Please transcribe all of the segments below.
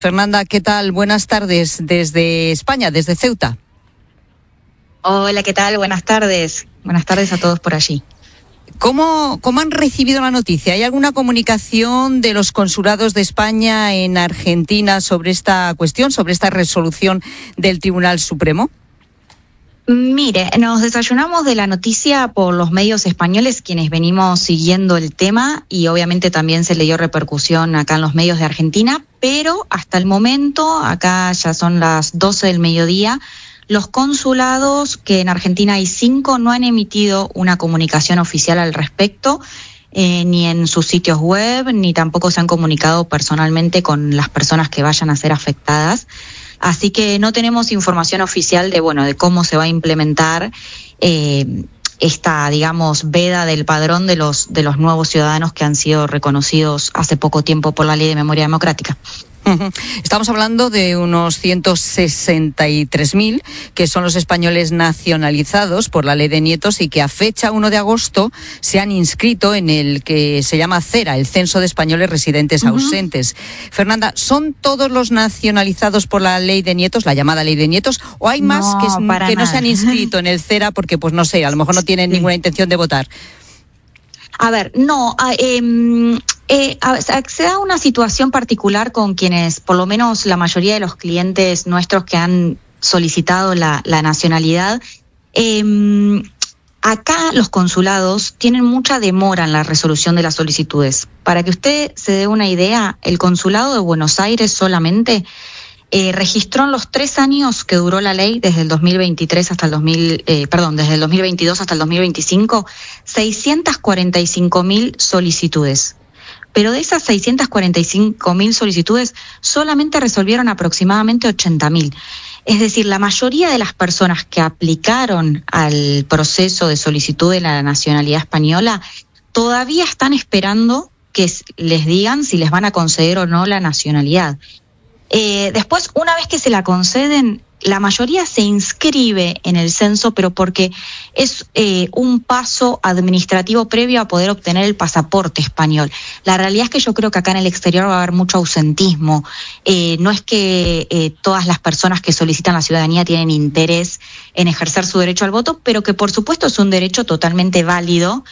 Fernanda, ¿qué tal? Buenas tardes desde España, desde Ceuta. Hola, ¿qué tal? Buenas tardes. Buenas tardes a todos por allí. ¿Cómo han recibido la noticia? ¿Hay alguna comunicación de los consulados de España en Argentina sobre esta cuestión, sobre esta resolución del Tribunal Supremo? Mire, nos desayunamos de la noticia por los medios españoles, quienes venimos siguiendo el tema, y obviamente también se le dio repercusión acá en los medios de Argentina, pero hasta el momento, acá ya son las 12 del mediodía, los consulados, que en Argentina hay 5, no han emitido una comunicación oficial al respecto, ni en sus sitios web, ni tampoco se han comunicado personalmente con las personas que vayan a ser afectadas. Así que no tenemos información oficial de cómo se va a implementar esta, digamos, veda del padrón de los nuevos ciudadanos que han sido reconocidos hace poco tiempo por la Ley de Memoria Democrática. Estamos hablando de unos 163.000 que son los españoles nacionalizados por la Ley de Nietos y que a fecha 1 de agosto se han inscrito en el que se llama CERA, el Censo de Españoles Residentes Ausentes. Fernanda, ¿son todos los nacionalizados por la Ley de Nietos, la llamada Ley de Nietos, o hay más que no se han inscrito en el CERA porque, pues no sé, a lo mejor no tienen ninguna intención de votar? A ver, no, se da una situación particular con quienes, por lo menos la mayoría de los clientes nuestros que han solicitado la nacionalidad, acá los consulados tienen mucha demora en la resolución de las solicitudes. Para que usted se dé una idea, el consulado de Buenos Aires solamente registró en los 3 años que duró la ley, desde el 2023 hasta desde el 2022 hasta el 2025, 645.000 solicitudes. Pero de esas 645.000 solicitudes, solamente resolvieron aproximadamente 80.000. Es decir, la mayoría de las personas que aplicaron al proceso de solicitud de la nacionalidad española todavía están esperando que les digan si les van a conceder o no la nacionalidad. Después, una vez que se la conceden, la mayoría se inscribe en el censo, pero porque es un paso administrativo previo a poder obtener el pasaporte español. La realidad es que yo creo que acá en el exterior va a haber mucho ausentismo. No es que todas las personas que solicitan la ciudadanía tienen interés en ejercer su derecho al voto, pero que por supuesto es un derecho totalmente válido.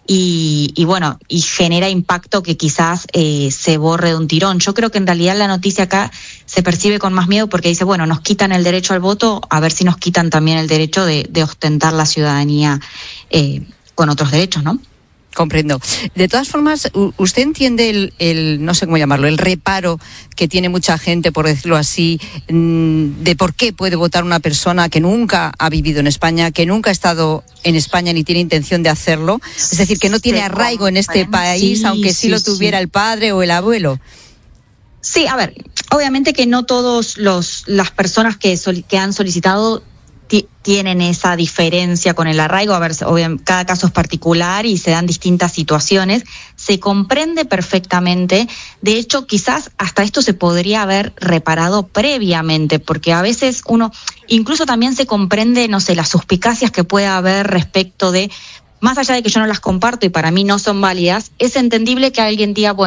Y genera impacto que quizás se borre de un tirón. Yo creo que en realidad la noticia acá se percibe con más miedo porque dice, nos quitan el derecho al voto, a ver si nos quitan también el derecho de ostentar la ciudadanía con otros derechos, ¿no? Comprendo. De todas formas, ¿usted entiende el no sé cómo llamarlo, el reparo que tiene mucha gente, por decirlo así, de por qué puede votar una persona que nunca ha vivido en España, que nunca ha estado en España ni tiene intención de hacerlo? Es decir, que no tiene arraigo en este país, aunque sí lo tuviera el padre o el abuelo. Sí, a ver, obviamente que no todos las personas que han solicitado tienen esa diferencia con el arraigo. A ver, cada caso es particular y se dan distintas situaciones. Se comprende perfectamente. De hecho, quizás hasta esto se podría haber reparado previamente, porque a veces incluso también se comprende, las suspicacias que pueda haber respecto de, más allá de que yo no las comparto y para mí no son válidas, es entendible que alguien diga,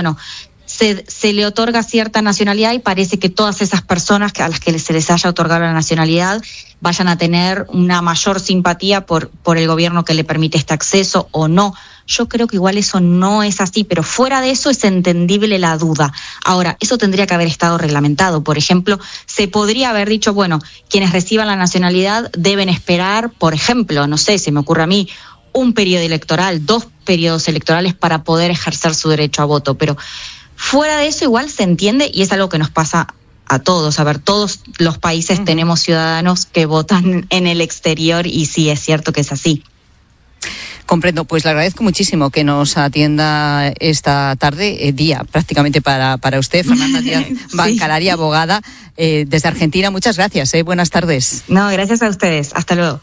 se le otorga cierta nacionalidad y parece que todas esas personas a las que se les haya otorgado la nacionalidad vayan a tener una mayor simpatía por el gobierno que le permite este acceso o no. Yo creo que igual eso no es así, pero fuera de eso es entendible la duda. Ahora, eso tendría que haber estado reglamentado. Por ejemplo, se podría haber dicho, quienes reciban la nacionalidad deben esperar, por ejemplo, no sé, se me ocurre a mí, un periodo electoral, 2 periodos electorales para poder ejercer su derecho a voto, pero fuera de eso igual se entiende y es algo que nos pasa a todos. A ver, todos los países tenemos ciudadanos que votan en el exterior y sí, es cierto que es así. Comprendo, pues le agradezco muchísimo que nos atienda esta tarde, día prácticamente para usted, Fernanda Díaz Bancalari, abogada desde Argentina. Muchas gracias, buenas tardes. No, gracias a ustedes, hasta luego.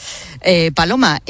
Paloma,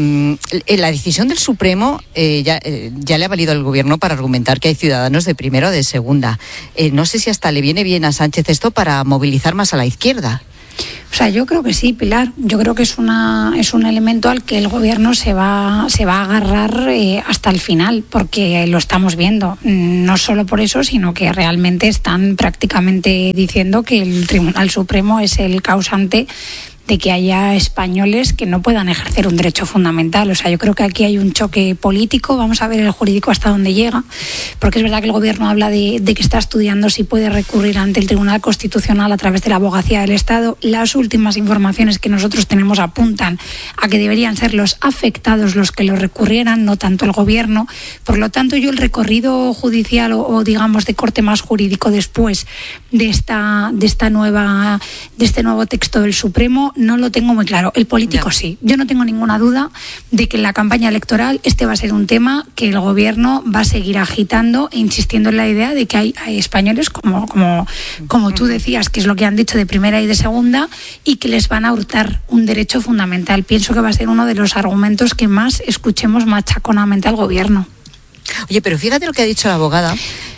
la decisión del Supremo ya le ha valido al gobierno para argumentar que hay ciudadanos de primera o de segunda. No sé si hasta le viene bien a Sánchez esto para movilizar más a la izquierda. O sea, yo creo que sí, Pilar. Yo creo que es un elemento al que el gobierno se va a agarrar hasta el final, porque lo estamos viendo. No solo por eso, sino que realmente están prácticamente diciendo que el Tribunal Supremo es el causante de que haya españoles que no puedan ejercer un derecho fundamental. O sea, yo creo que aquí hay un choque político. Vamos a ver el jurídico hasta dónde llega, porque es verdad que el gobierno habla de que está estudiando si puede recurrir ante el Tribunal Constitucional a través de la Abogacía del Estado. Las últimas informaciones que nosotros tenemos apuntan a que deberían ser los afectados los que lo recurrieran, no tanto el gobierno. Por lo tanto, yo el recorrido judicial o digamos de corte más jurídico después de este nuevo texto del Supremo no lo tengo muy claro. El político sí. Yo no tengo ninguna duda de que en la campaña electoral este va a ser un tema que el gobierno va a seguir agitando e insistiendo en la idea de que hay españoles como tú decías, que es lo que han dicho de primera y de segunda, y que les van a hurtar un derecho fundamental. Pienso que va a ser uno de los argumentos que más escuchemos machaconamente al gobierno. Oye, pero fíjate lo que ha dicho la abogada,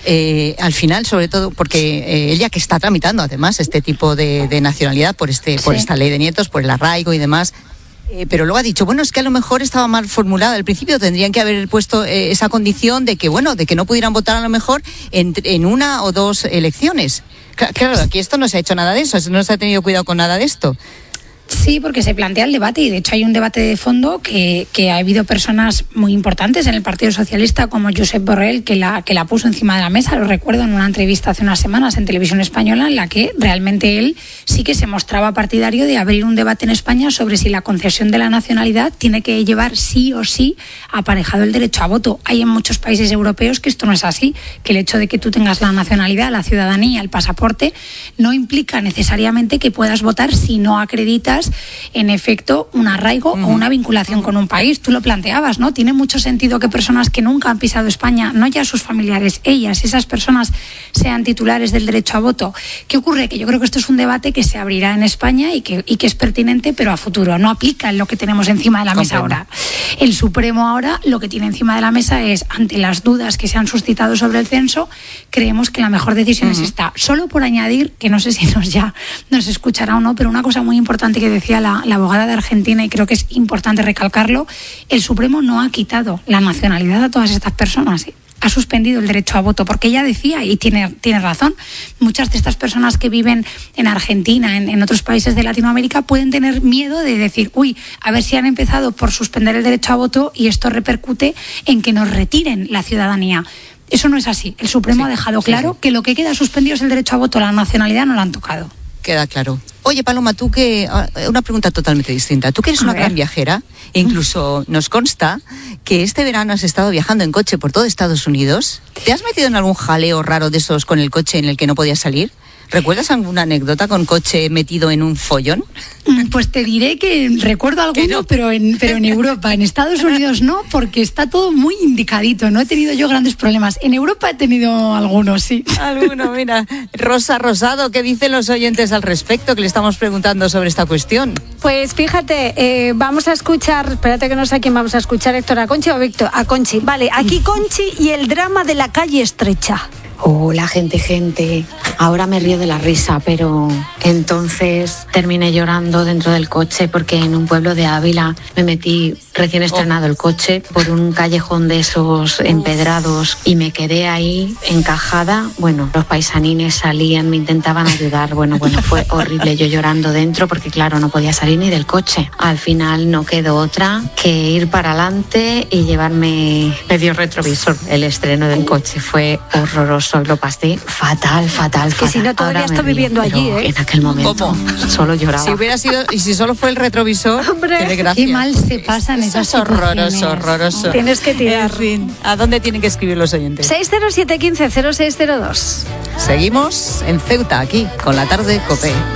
al final, sobre todo, porque ella que está tramitando además este tipo de nacionalidad por esta ley de nietos, por el arraigo y demás, pero luego ha dicho, bueno, es que a lo mejor estaba mal formulada. Al principio tendrían que haber puesto esa condición de que no pudieran votar a lo mejor en una o dos elecciones. Claro, aquí esto no se ha hecho nada de eso, no se ha tenido cuidado con nada de esto. Sí, porque se plantea el debate y de hecho hay un debate de fondo que ha habido personas muy importantes en el Partido Socialista como Josep Borrell que la puso encima de la mesa. Lo recuerdo en una entrevista hace unas semanas en Televisión Española en la que realmente él sí que se mostraba partidario de abrir un debate en España sobre si la concesión de la nacionalidad tiene que llevar sí o sí aparejado el derecho a voto. Hay en muchos países europeos que esto no es así, que el hecho de que tú tengas la nacionalidad, la ciudadanía, el pasaporte no implica necesariamente que puedas votar si no acreditas en efecto un arraigo o una vinculación con un país. Tú lo planteabas, ¿no? Tiene mucho sentido que personas que nunca han pisado España, no ya sus familiares, esas personas sean titulares del derecho a voto. ¿Qué ocurre? Que yo creo que esto es un debate que se abrirá en España y que es pertinente, pero a futuro. No aplica en lo que tenemos encima de la mesa ahora. El Supremo ahora lo que tiene encima de la mesa es, ante las dudas que se han suscitado sobre el censo, creemos que la mejor decisión es esta. Solo por añadir, que no sé si nos escuchará o no, pero una cosa muy importante que decía la abogada de Argentina, y creo que es importante recalcarlo, el Supremo no ha quitado la nacionalidad a todas estas personas, ha suspendido el derecho a voto, porque ella decía, y tiene razón, muchas de estas personas que viven en Argentina, en otros países de Latinoamérica, pueden tener miedo de decir, a ver si han empezado por suspender el derecho a voto y esto repercute en que nos retiren la ciudadanía. Eso no es así. El Supremo ha dejado claro que lo que queda suspendido es el derecho a voto, la nacionalidad no la han tocado. Queda claro. Oye, Paloma, tú una pregunta totalmente distinta. Tú que eres una gran viajera, e incluso nos consta que este verano has estado viajando en coche por todo Estados Unidos. ¿Te has metido en algún jaleo raro de esos con el coche en el que no podías salir? ¿Recuerdas alguna anécdota con coche metido en un follón? Pues te diré que recuerdo alguno, no. pero en Europa. En Estados Unidos no, porque está todo muy indicadito. No he tenido yo grandes problemas. En Europa he tenido algunos, sí. Alguno, mira. Rosa Rosado, ¿qué dicen los oyentes al respecto? Que le estamos preguntando sobre esta cuestión. Pues fíjate, vamos a escuchar, espérate que no sé a quién vamos a escuchar, Héctor, ¿a Conchi o Víctor? A Conchi. Vale, aquí Conchi y el drama de la calle estrecha. Hola, gente. Ahora me río de la risa, pero entonces terminé llorando dentro del coche porque en un pueblo de Ávila me metí recién estrenado el coche por un callejón de esos empedrados y me quedé ahí encajada. Bueno, los paisanines salían, me intentaban ayudar. Bueno, fue horrible, yo llorando dentro porque claro, no podía salir ni del coche. Al final no quedó otra que ir para adelante y llevarme medio retrovisor. El estreno del coche fue horroroso. Lo pasé fatal. Que si no todavía está viviendo allí, En aquel momento solo lloraba. Si hubiera sido, y si solo fue el retrovisor, hombre, qué mal se pasan esas situaciones. Horroroso. Tienes que tirar. En fin, ¿a dónde tienen que escribir los oyentes? 607150602. Seguimos en Ceuta, aquí, con La Tarde COPE.